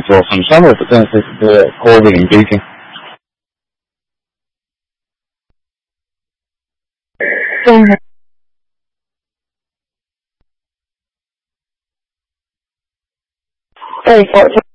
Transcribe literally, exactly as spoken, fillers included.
做很深入的认识这个个人背景。 嗯。对，我